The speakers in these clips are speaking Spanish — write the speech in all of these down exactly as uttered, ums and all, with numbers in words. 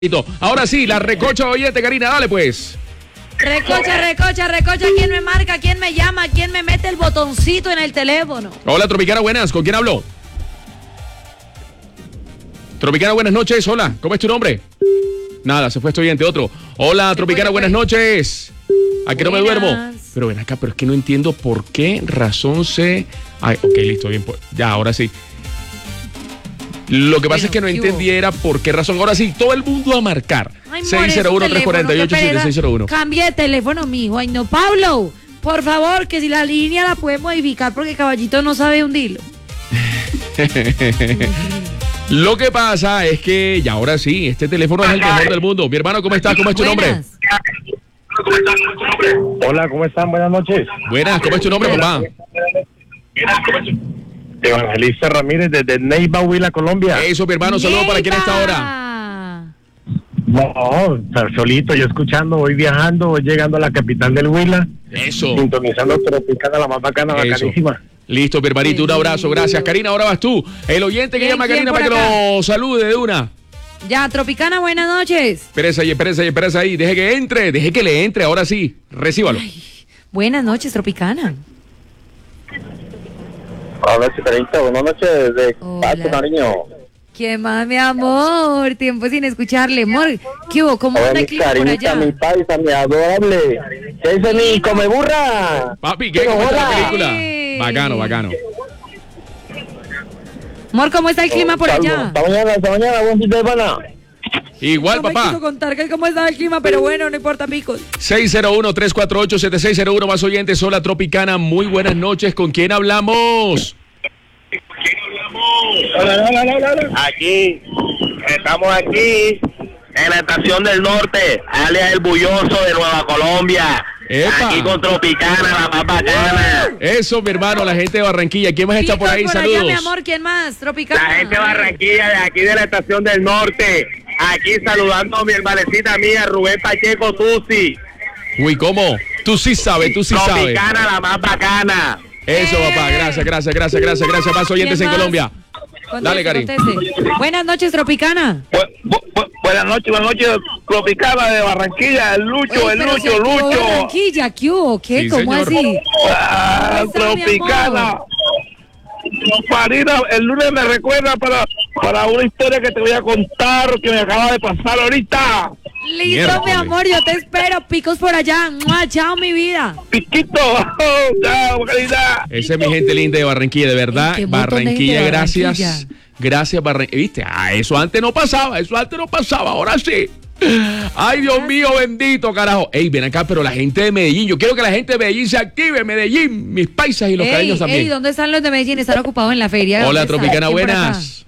Ahora sí, la recocha oyente, Karina, dale pues. Recocha, recocha, recocha, ¿quién me marca? ¿Quién me llama? ¿Quién me mete el botoncito en el teléfono? Hola, Tropicana, buenas, ¿con quién hablo? Tropicana, buenas noches, hola, ¿cómo es tu nombre? Nada, se fue este oyente, otro. Hola, Tropicana, buenas noches. ¿A qué no me duermo? Pero ven acá, pero es que no entiendo por qué razón se... Ay, ok, listo, bien, pues, ya, ahora sí. Lo que pasa bueno, es que no entendiera por qué razón. Ahora sí, todo el mundo a marcar. seis cero uno, tres cuatro ocho, siete seis cero uno. Cambie de teléfono, mijo. Ay, no, Pablo, por favor, que si la línea la puede modificar porque Caballito no sabe hundirlo. Lo que pasa es que, ya ahora sí, este teléfono es el mejor del mundo. Mi hermano, ¿cómo estás? ¿Cómo es tu nombre? Hola, ¿cómo están? Buenas noches. Buenas, ¿cómo es tu nombre, papá? Evangelista Ramírez desde Neiva, Huila, Colombia. Eso, mi hermano, saludos para quien está ahora. No, solito, yo escuchando, voy viajando, voy llegando a la capital del Huila. Eso. Sintonizando Tropicana, la más bacana, Eso. bacanísima. Listo, mi hermanito, un abrazo, gracias. Karina, ahora vas tú. El oyente que llama a Karina para que lo salude de una. Ya, Tropicana, buenas noches. Espérese ahí, espérese ahí, espérese ahí. Deje que entre, deje que le entre, ahora sí. Recíbalo. Ay, buenas noches, Tropicana. Hola, chicarita, buenas noches de Pacho, cariño. ¿Qué más, mi amor? Tiempo sin escucharle, amor. ¿Qué hubo? ¿Cómo anda el clima por allá? Mi paisa, mi adorable. ¿Qué dice mi come burra? Papi, ¿qué? ¿Cómo está la película? Bacano, bacano. Amor, ¿cómo está el clima por allá? Hasta mañana, hasta mañana, buen fin de semana. Igual, no papá. No me quiso contar que cómo estaba el clima, pero bueno, no importa, picos. seis cero uno, tres cuatro ocho, siete seis cero uno, más oyentes. Hola, Tropicana, muy buenas noches. ¿Con quién hablamos? Hola, hola, hola, hola. Aquí, estamos aquí en la estación del norte, alias El Bulloso de Nueva Colombia. ¡Epa! Aquí con Tropicana, la más bacana. Eso, mi hermano, la gente de Barranquilla. ¿Quién más está por ahí? por Saludos. Allá, mi amor, ¿quién más? Tropicana. La gente de Barranquilla, de aquí de la estación del norte. Aquí saludando a mi hermanecita mía, Rubén Pacheco Tusi. Uy, ¿cómo? Tú sí sabes, tú sí Tropicana, sabes. Tropicana, la más bacana. Eso, papá, gracias, gracias, gracias, gracias, gracias. Más oyentes en Colombia. Conteste, Dale, Cari. conteste. Buenas noches, Tropicana. Bu bu bu buenas noches, buenas noches, Tropicana de Barranquilla, el Lucho, Oye, el pero Lucho, si activó Lucho. Barranquilla, ¿qué hubo? ¿Qué? Sí, ¿Cómo señor. así? Ah, ¿Cómo está, mi Tropicana. amor? Farina, el lunes me recuerda para, para una historia que te voy a contar que me acaba de pasar ahorita. Listo, Miércoles. mi amor, yo te espero. Picos por allá. ¡Mua! Chao, mi vida. Piquito, chao, querida. Esa es mi gente linda de Barranquilla, de verdad. Ay, qué montón de gente Barranquilla, de gracias. Barranquilla. Gracias, Barranquilla. ¿Viste? Ah, eso antes no pasaba, eso antes no pasaba, ahora sí. Ay, Dios mío, bendito, carajo. Ey, ven acá, pero la gente de Medellín, yo quiero que la gente de Medellín se active, Medellín, mis paisas y los Ey, cariños también. ey, ¿dónde están los de Medellín? Están ocupados en la feria. Hola, ¿Dónde Tropicana, están? ¿Quién por buenas.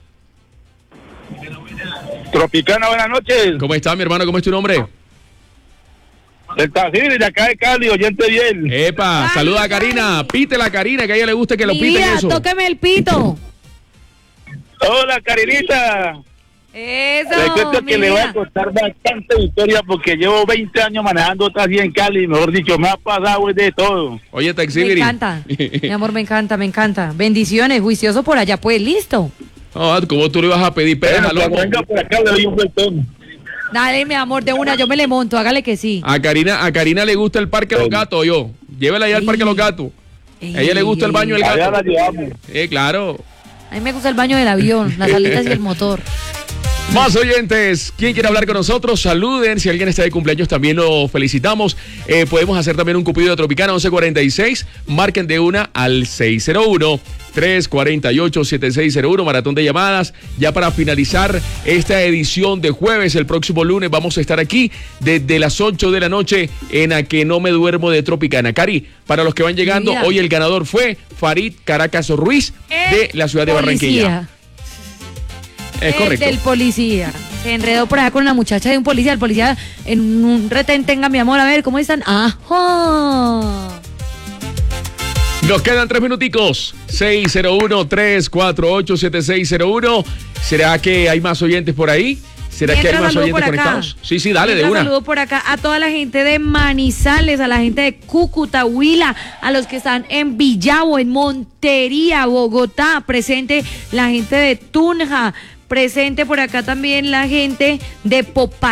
Tropicana, buenas noches. ¿Cómo está, mi hermano? ¿Cómo es tu nombre? El Tajir de acá de Cali, oyente bien. Epa, Cali, saluda a Cali. Karina, pítela a Karina, que a ella le guste que lo Mi piten vida, eso. tóqueme el pito. Hola, Carinita. Eso, Le cuento mi que le voy a vida. contar bastante historia porque llevo veinte años manejando taxi en Cali, mejor dicho, me ha pasado de todo. Oye, Me Taxibiri. encanta, mi amor, me encanta, me encanta. Bendiciones, juicioso por allá, pues, listo. Oh, ¿cómo tú le vas a pedir peras Bueno, al cuando loco? venga por acá le doy un vueltón. Dale, mi amor, de una, yo me le monto, hágale que sí. A Karina, a Karina le gusta el parque de los gatos, yo. Llévela allá al Ey. parque de los gatos. Ey, A ella le gusta el ey, baño del Allá la gato. llevamos. Eh, claro. A mí me gusta el baño del avión, las alitas y el motor. Más oyentes, ¿quién quiere hablar con nosotros? Saluden, si alguien está de cumpleaños también lo felicitamos. Eh, podemos hacer también un cupido de Tropicana once cuarenta y seis, marquen de una al seis cero uno, tres cuatro ocho, siete seis cero uno, maratón de llamadas. Ya para finalizar esta edición de jueves, el próximo lunes vamos a estar aquí desde las ocho de la noche en A Que No Me Duermo de Tropicana. Cari, para los que van llegando, Mira. hoy el ganador fue Farid Caracas Ruiz de la ciudad de Barranquilla. Policía. Es El correcto. del policía. Se enredó por allá con la muchacha de un policía. El policía en un retén, tenga mi amor, a ver, ¿cómo están? ¡Ajá! Nos quedan tres minuticos. seis cero uno, tres cuatro ocho, siete seis cero uno. ¿Será que hay más oyentes por ahí? ¿Será que hay Mientras más saludo oyentes por acá. conectados? Sí, sí, dale, de Mientras una. saludo por acá a toda la gente de Manizales, a la gente de Cúcuta, Huila, a los que están en Villavo, en Montería, Bogotá, presente la gente de Tunja, Presente por acá también la gente de Popayán.